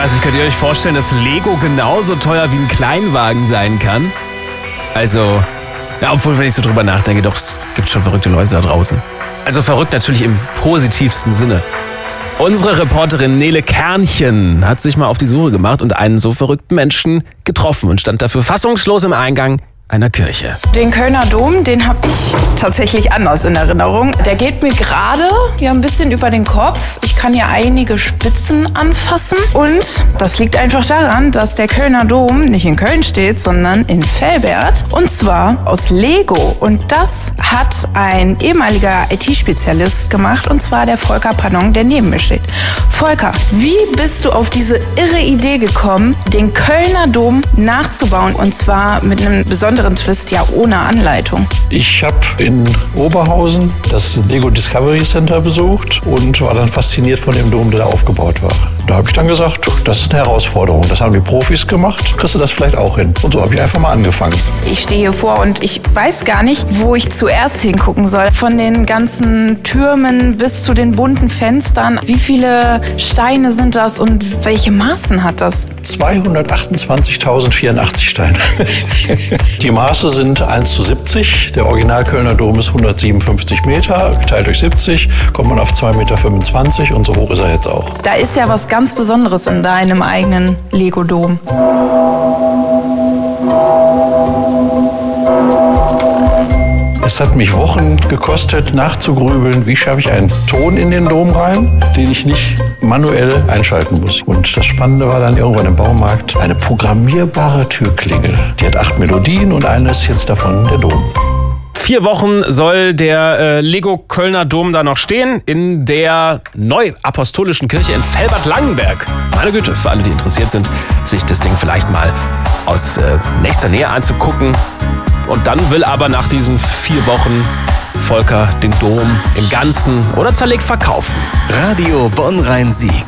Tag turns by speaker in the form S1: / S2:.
S1: weiß nicht, könnt ihr euch vorstellen, dass Lego genauso teuer wie ein Kleinwagen sein kann? Also, ja, obwohl, wenn ich so drüber nachdenke, doch, es gibt schon verrückte Leute da draußen. Also verrückt natürlich im positivsten Sinne. Unsere Reporterin Nele Kernchen hat sich mal auf die Suche gemacht und einen so verrückten Menschen getroffen und stand dafür fassungslos im Eingang einer Kirche.
S2: Den Kölner Dom, den habe ich tatsächlich anders in Erinnerung. Der geht mir gerade ein bisschen über den Kopf. Ich kann hier einige Spitzen anfassen. Und das liegt einfach daran, dass der Kölner Dom nicht in Köln steht, sondern in Velbert. Und zwar aus Lego. Und das hat ein ehemaliger IT-Spezialist gemacht, und zwar der Volker Pannong, der neben mir steht. Volker, wie bist du auf diese irre Idee gekommen, den Kölner Dom nachzubauen? Und zwar mit einem besonderen Twist, ja ohne Anleitung.
S3: Ich habe in Oberhausen das Lego Discovery Center besucht und war dann fasziniert von dem Dom, der da aufgebaut war. Da habe ich dann gesagt, das ist eine Herausforderung. Das haben die Profis gemacht. Kriegst du das vielleicht auch hin? Und so habe ich einfach mal angefangen.
S2: Ich stehe hier vor und ich weiß gar nicht, wo ich zuerst hingucken soll. Von den ganzen Türmen bis zu den bunten Fenstern. Wie viele Steine sind das und welche Maßen hat das?
S3: 228.084 Steine. Die Maße sind 1:70. Der Original Kölner Dom ist 157 Meter. Geteilt durch 70 kommt man auf 2,25 Meter und so hoch ist er jetzt auch.
S2: Da ist ja was ganz Besonderes in deinem eigenen Lego-Dom.
S3: Es hat mich Wochen gekostet, nachzugrübeln, wie schaffe ich einen Ton in den Dom rein, den ich nicht manuell einschalten muss. Und das Spannende war dann irgendwann im Baumarkt eine programmierbare Türklingel. Die hat 8 Melodien und eine ist jetzt davon der Dom.
S1: 4 Wochen soll der Lego Kölner Dom da noch stehen in der Neuapostolischen Kirche in Velbert-Langenberg. Meine Güte, für alle, die interessiert sind, sich das Ding vielleicht mal aus nächster Nähe anzugucken. Und dann will aber nach diesen 4 Wochen Volker den Dom im Ganzen oder zerlegt verkaufen.
S4: Radio Bonn-Rhein-Sieg.